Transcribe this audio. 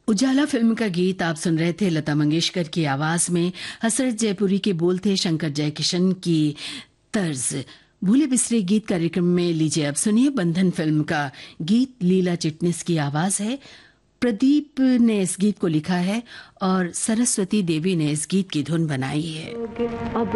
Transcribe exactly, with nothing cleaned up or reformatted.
उजाला film का गीत आप सुन रहे थे। लता मंगेशकर की आवाज में हसरत जयपुरी के बोल थे, शंकर जयकिशन की तर्ज। भूले बिसरे गीत कार्यक्रम में लीजिए अब सुनिए बंधन फिल्म का गीत। लीला चिटनिस की आवाज है। प्रदीप ने इस गीत को लिखा है और सरस्वती देवी ने इस गीत की धुन बनाई है। अब